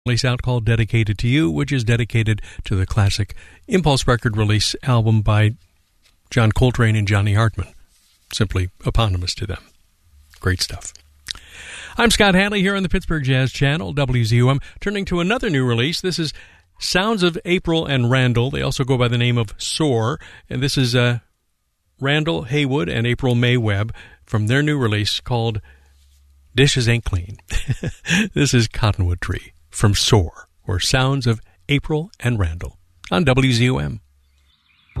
release out called Dedicated to You, which is dedicated to the classic Impulse record release album by John Coltrane and Johnny Hartman, simply eponymous to them. Great stuff. I'm Scott Hadley here on the Pittsburgh Jazz Channel, WZUM, turning to another new release. This is Sounds of April and Randall. They also go by the name of Soar, and this is Randall Haywood and April May Webb from their new release called Dishes Ain't Clean. This is Cottonwood Tree from Soar, or Sounds of April and Randall on WZUM.